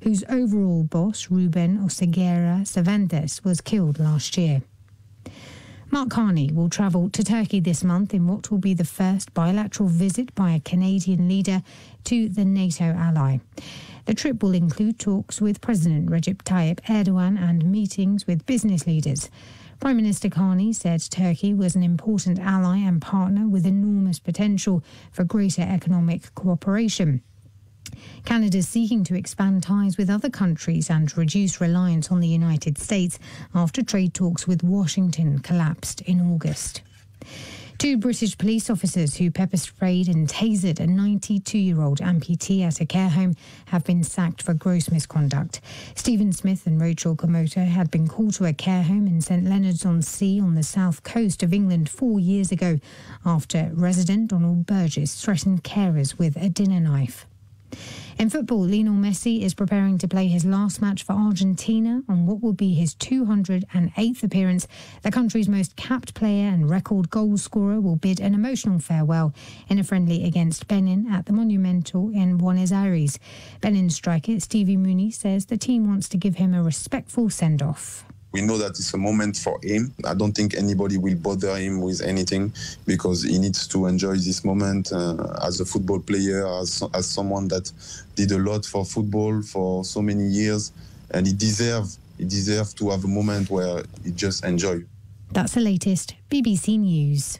whose overall boss, Ruben Oseguera Cervantes, was killed last year. Mark Carney will travel to Turkey this month in what will be the first bilateral visit by a Canadian leader to the NATO ally. The trip will include talks with President Recep Tayyip Erdogan and meetings with business leaders. Prime Minister Carney said Turkey was an important ally and partner with enormous potential for greater economic cooperation. Canada is seeking to expand ties with other countries and reduce reliance on the United States after trade talks with Washington collapsed in August. 2 British police officers who pepper sprayed and tasered a 92-year-old amputee at a care home have been sacked for gross misconduct. Stephen Smith and Rachel Komoto had been called to a care home in St Leonards-on-Sea on the south coast of England 4 years ago after resident Donald Burgess threatened carers with a dinner knife. In football, Lionel Messi is preparing to play his last match for Argentina on what will be his 208th appearance. The country's most capped player and record goal scorer will bid an emotional farewell in a friendly against Benin at the Monumental in Buenos Aires. Benin striker Stevie Mooney says the team wants to give him a respectful send-off. We know that it's a moment for him. I don't think anybody will bother him with anything because he needs to enjoy this moment as a football player, as someone that did a lot for football for so many years. And he deserves to have a moment where he just enjoy. That's the latest. BBC News.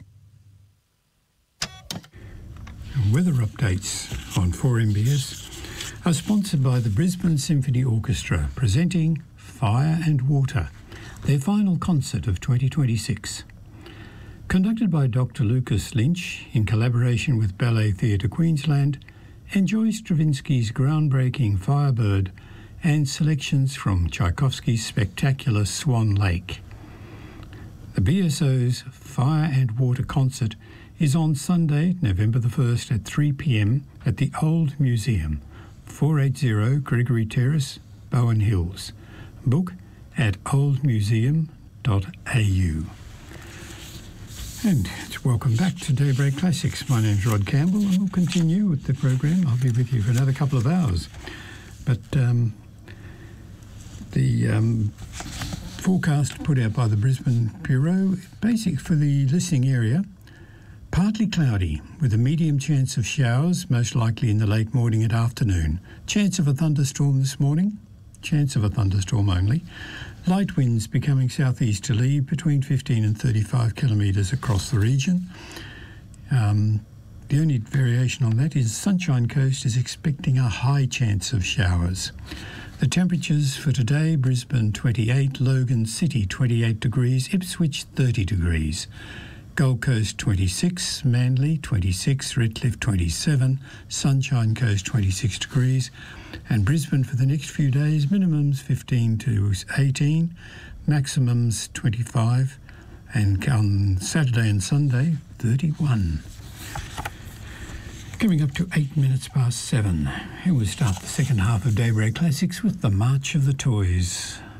Weather updates on 4MBS are sponsored by the Brisbane Symphony Orchestra, presenting Fire and Water, their final concert of 2026. Conducted by Dr. Lucas Lynch in collaboration with Ballet Theatre Queensland, enjoy Stravinsky's groundbreaking Firebird and selections from Tchaikovsky's spectacular Swan Lake. The BSO's Fire and Water concert is on Sunday, November the 1st at 3 p.m. at the Old Museum, 480 Gregory Terrace, Bowen Hills. Book at oldmuseum.au. And welcome back to Daybreak Classics. My name's Rod Campbell and we'll continue with the program. I'll be with you for another couple of hours. But the forecast put out by the Brisbane Bureau, basic for the listening area, partly cloudy with a medium chance of showers, most likely in the late morning and afternoon. Chance of a thunderstorm this morning. Chance of a thunderstorm only. Light winds becoming southeasterly between 15 and 35 kilometres across the region. The only variation on that is Sunshine Coast is expecting a high chance of showers. The temperatures for today, Brisbane 28, Logan City 28 degrees, Ipswich 30 degrees. Gold Coast 26, Manly 26, Redcliffe 27, Sunshine Coast 26 degrees, and Brisbane for the next few days, minimums 15 to 18, maximums 25, and on Saturday and Sunday 31. Coming up to 8 minutes past 7, and we'll start the second half of Daybreak Classics with the March of the Toys.